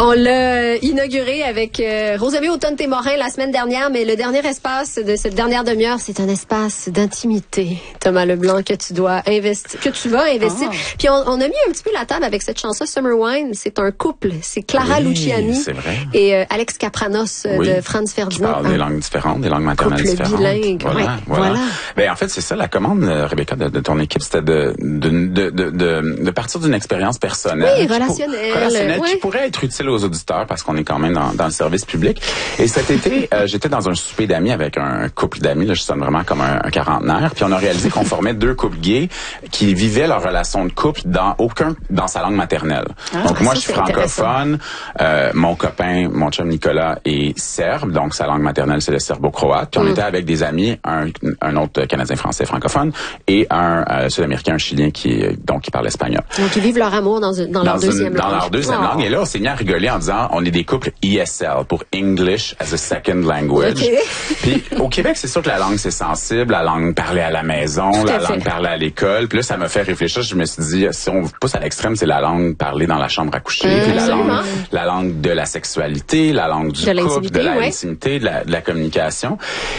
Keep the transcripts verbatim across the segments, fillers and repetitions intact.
On l'a inauguré avec euh, Rosemée Automne-Témorin la semaine dernière, mais le dernier espace de cette dernière demi-heure, c'est un espace d'intimité, Thomas Leblanc, que tu dois investir, que tu vas investir. Oh. Puis on, on a mis un petit peu la table avec cette chanson Summer Wine. C'est un couple, c'est Clara oui, Luciani et euh, euh, Alex Kapranos euh, oui, de Franz Ferdinand. Qui parlent des langues différentes, des langues maternelles couple différentes. Bilingue. Voilà, ouais, voilà. voilà. Ben en fait c'est ça la commande, Rebecca, de, de ton équipe, c'était de de de de, de, de partir d'une expérience personnelle, oui, relationnelle, qui, relationnelle ouais. qui pourrait être utile aux auditeurs parce qu'on est quand même dans, dans le service public. Et cet été, euh, j'étais dans un souper d'amis avec un couple d'amis, là, je sonne vraiment comme un, un quarantenaire, puis on a réalisé qu'on formait deux couples gays qui vivaient leur relation de couple dans aucun dans sa langue maternelle. Ah, donc moi ça, je suis francophone, euh, mon copain, mon chum Nicolas est serbe, donc sa langue maternelle c'est le serbo-croate. Puis on mm. était avec des amis, un, un autre Canadien français francophone et un euh, Sud-Américain, un Chilien qui donc qui parle espagnol. Donc ils vivent leur amour dans, dans, dans leur une, deuxième dans langue. Dans leur deuxième oh. langue. Et là on s'est mis à rigoler en disant on est des couples I S L pour English as a Second Language. Okay. Puis au Québec c'est sûr que la langue c'est sensible, la langue parlée à la maison, Tout la à langue fait. parlée à l'école. Puis là ça m'a fait réfléchir. Je me suis dit si on pousse à l'extrême c'est la langue parlée dans la chambre à coucher, mmh, puis la langue, la langue de la sexualité, la langue du de couple, de l'intimité, ouais. de, la, de la communication.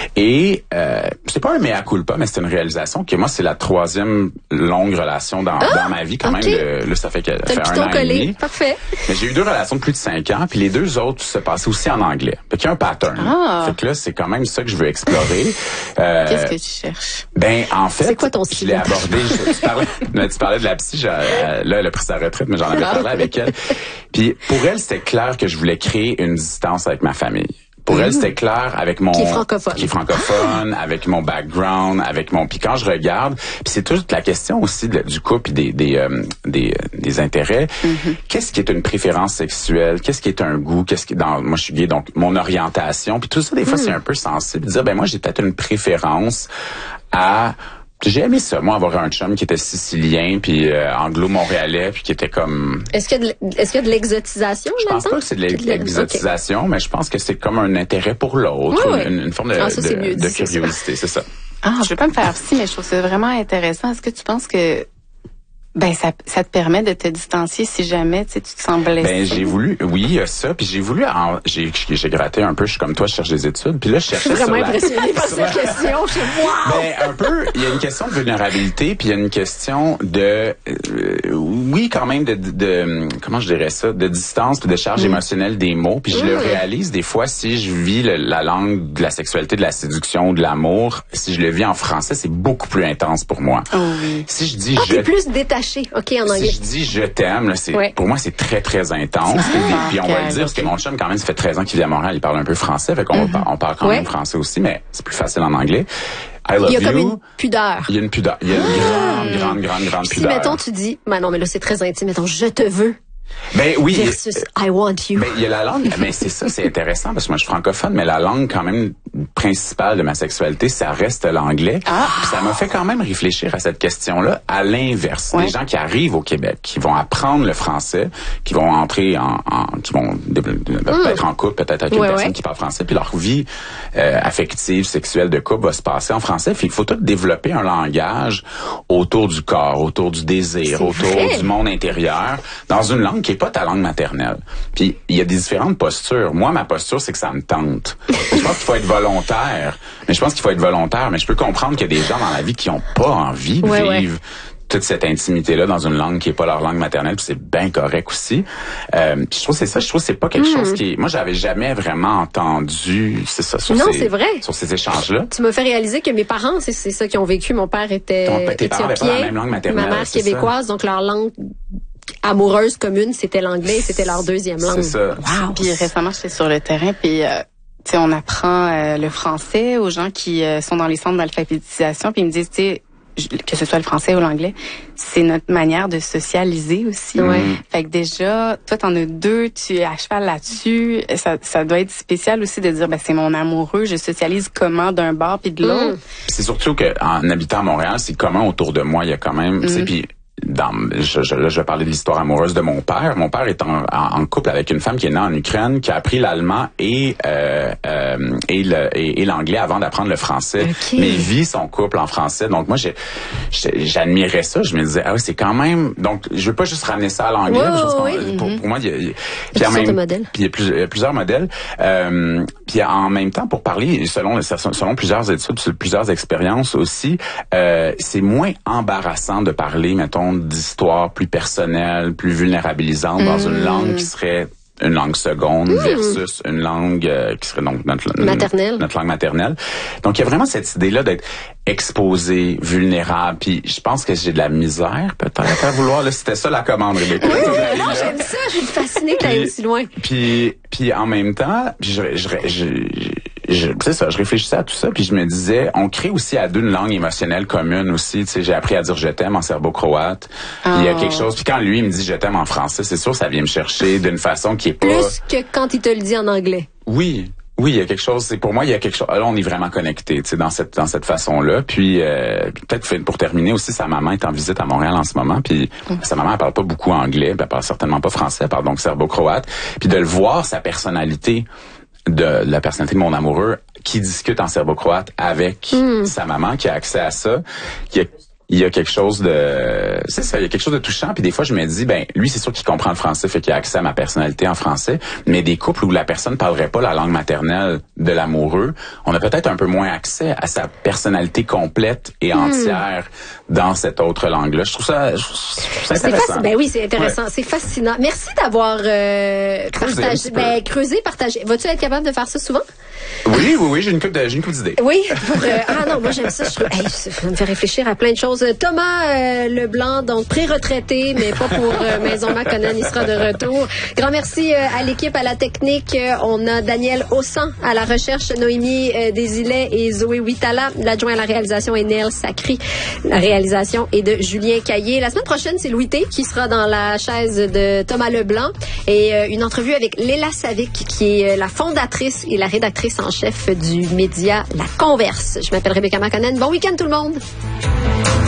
Et euh, c'est pas un mea culpa, mais c'est une réalisation que moi c'est la troisième longue relation dans, ah, dans ma vie quand okay. même. De, là ça fait, que, T'as fait un an collé. et demi. Parfait. Mais j'ai eu deux relations de plus de cinq ans, puis les deux autres se passaient aussi en anglais. Fait qu'il y a un pattern. Ah. Fait que là c'est quand même ça que je veux explorer. Euh, Qu'est-ce que tu cherches? Ben en fait, c'est quoi ton style? Je l'ai abordé. Je, tu, parlais, tu parlais de la psy. Je, euh, là elle a pris sa retraite, mais j'en avais parlé avec elle. Puis pour elle c'était clair que je voulais créer une distance avec ma famille. Pour mmh. elle, c'était clair avec mon... Qui est francophone. Qui est francophone, avec mon background, avec mon... Puis quand je regarde, puis c'est toute la question aussi de, du couple et des, des, euh, des, des intérêts. Mmh. Qu'est-ce qui est une préférence sexuelle? Qu'est-ce qui est un goût? Qu'est-ce qui dans moi, je suis gay, donc mon orientation. Puis tout ça, des fois, mmh. c'est un peu sensible. Dire, ben moi, j'ai peut-être une préférence à... J'ai aimé ça, moi, avoir un chum qui était sicilien, puis euh, anglo-montréalais, puis qui était comme... Est-ce qu'il y a de, est-ce qu'il y a de l'exotisation Je pense là-dedans? pas que c'est de l'exotisation, okay. mais je pense que c'est comme un intérêt pour l'autre, oui, une, une forme de, ah, ça, de, mieux, de curiosité, c'est ça. Ah, je veux pas me faire psy, mais je trouve ça vraiment intéressant. Est-ce que tu penses que ben ça, ça te permet de te distancier si jamais tu sais, tu te sens blessé? Ben j'ai voulu, oui, il y a ça, puis j'ai voulu, en, j'ai, j'ai gratté un peu, je suis comme toi, je cherche des études, puis là je cherchais je suis vraiment sur impressionnée la, par cette question. Je suis wow! Ben un peu, il y a une question de vulnérabilité, puis il y a une question de, euh, oui quand même de, de, de, comment je dirais ça, de distance, puis de charge mm. émotionnelle des mots, puis je mm. le réalise des fois si je vis le, la langue de la sexualité, de la séduction, de l'amour, si je le vis en français, c'est beaucoup plus intense pour moi. Oh, oui. Si je dis ah, je t'es plus détaché. OK, en anglais. Si je dis je t'aime, là, c'est, ouais. pour moi, c'est très, très intense. Ah, puis on va le dire, okay. parce que mon chum, quand même, ça fait treize ans qu'il vit à Montréal, il parle un peu français, fait qu'on mm-hmm. on parle quand ouais. même français aussi, mais c'est plus facile en anglais. I love il y a you. comme une pudeur. Il y a une pudeur. Il y a une grande, mmh. grande, grande, grande si, pudeur. Si, mettons, tu dis, ben non, mais là, c'est très intime, mettons, je te veux. Ben oui. Versus I want you. Ben, il y a la langue, mais c'est ça, c'est intéressant parce que moi je suis francophone, mais la langue quand même principale de ma sexualité, ça reste l'anglais. Ah. Puis ça m'a fait quand même réfléchir à cette question-là à l'inverse. Ouais. Les gens qui arrivent au Québec, qui vont apprendre le français, qui vont entrer en, en qui vont peut-être mmh. en couple, peut-être avec une ouais, personne ouais. qui parle français, puis leur vie euh, affective, sexuelle de couple va se passer en français. Puis il faut tout développer un langage autour du corps, autour du désir, c'est autour vrai. Du monde intérieur, dans une langue qui est pas ta langue maternelle. Puis il y a des différentes postures. Moi, ma posture, c'est que ça me tente. Je pense qu'il faut être volontaire. Mais je pense qu'il faut être volontaire. Mais je peux comprendre qu'il y a des gens dans la vie qui ont pas envie de ouais, vivre ouais. toute cette intimité-là dans une langue qui est pas leur langue maternelle. Puis c'est bien correct aussi. Euh, je trouve que c'est ça. Je trouve que c'est pas quelque mmh. chose qui est... Moi, j'avais jamais vraiment entendu c'est ça sur non, ces, c'est vrai. sur ces échanges-là. Tu m'as fait réaliser que mes parents, c'est, c'est ça qu'ils ont vécu. Mon père était Ton, tes éthiopien. Parents pas la même langue maternelle, ma mère québécoise, ça. Donc leur langue amoureuse commune, c'était l'anglais, c'était leur deuxième langue. C'est ça. Wow. Puis récemment, j'étais sur le terrain, puis euh, tu sais, on apprend euh, le français aux gens qui euh, sont dans les centres d'alphabétisation, puis ils me disent, tu sais, que ce soit le français ou l'anglais, c'est notre manière de socialiser aussi. Ouais. Fait que déjà, toi, t'en as deux, tu es à cheval là-dessus. Ça, ça doit être spécial aussi de dire, ben c'est mon amoureux, je socialise comment d'un bord puis de l'autre. Mm. C'est surtout que en habitant à Montréal, c'est commun autour de moi. Il y a quand même, mm. tu sais, puis dans, je, je, là, je vais parler de l'histoire amoureuse de mon père. Mon père est en, en, en couple avec une femme qui est née en Ukraine, qui a appris l'allemand et euh, euh, et, le, et, et l'anglais avant d'apprendre le français. Okay. Mais il vit son couple en français. Donc moi, j'ai, j'ai, j'admirais ça. Je me disais, ah oui, c'est quand même. Donc je veux pas juste ramener ça à l'anglais. Oh, oui, oui. Pour, mm-hmm. pour moi, il y a, il y a, puis en même, de modèles. Puis il y a, plus, il y a plusieurs modèles. Euh, puis en même temps, pour parler, selon selon plusieurs études, plusieurs expériences aussi, euh, c'est moins embarrassant de parler, mettons, d'histoires plus personnelles, plus vulnérabilisantes mmh. dans une langue qui serait une langue seconde mmh. versus une langue euh, qui serait donc notre, maternelle. notre langue maternelle. Donc, il y a vraiment cette idée-là d'être exposé, vulnérable. Puis, je pense que j'ai de la misère, peut-être, à vouloir. Là, c'était ça la commande, Rebecca. Oui, oui, non, j'aime ça. Je suis fascinée que tu ailles aussi loin. Puis, puis en même temps, je, je, je, je, c'est ça, je réfléchissais à tout ça, puis je me disais, on crée aussi à deux une langue émotionnelle commune aussi. Tu sais, j'ai appris à dire je t'aime en serbo-croate. Oh. Il y a quelque chose. Puis quand lui il me dit je t'aime en français, c'est sûr, ça vient me chercher d'une façon qui est pas. Plus que quand il te le dit en anglais. Oui. Oui, il y a quelque chose. C'est pour moi, il y a quelque chose. Là, on est vraiment connectés, tu sais, dans cette dans cette façon-là. Puis, euh, puis peut-être pour terminer aussi, sa maman est en visite à Montréal en ce moment. Puis mm. sa maman, elle parle pas beaucoup anglais, elle parle certainement pas français, elle parle donc serbo-croate. Puis de le voir, sa personnalité, de la personnalité de mon amoureux, qui discute en serbo-croate avec mm. sa maman, qui a accès à ça, qui a il y a quelque chose de, c'est ça, il y a quelque chose de touchant. Puis des fois, je me dis, ben, lui, c'est sûr qu'il comprend le français, fait qu'il a accès à ma personnalité en français. Mais des couples où la personne parlerait pas la langue maternelle de l'amoureux, on a peut-être un peu moins accès à sa personnalité complète et entière mmh. dans cette autre langue-là. Je trouve ça, je trouve ça intéressant. C'est ben oui, c'est intéressant. Ouais. C'est fascinant. Merci d'avoir euh, partagé, ben, creusé, partagé. Vas-tu être capable de faire ça souvent? Oui, oui, oui, j'ai une couple de, j'ai une couple d'idées. Oui, pour, euh, ah non, moi j'aime ça. Je trouve, hey, ça me fait réfléchir à plein de choses. Thomas euh, Leblanc, donc pré-retraité, mais pas pour euh, Maison Maconnen, il sera de retour. Grand merci euh, à l'équipe, à la technique. Euh, on a Daniel Ossan à la recherche, Noémie euh, Desilets et Zoé Huitala. L'adjoint à la réalisation est Néel Sacry. La réalisation est de Julien Caillé. La semaine prochaine, c'est Louis T qui sera dans la chaise de Thomas Leblanc et euh, une entrevue avec Léla Savic, qui est la fondatrice et la rédactrice en chef du média La Converse. Je m'appelle Rebecca Maconnen. Bon week-end tout le monde!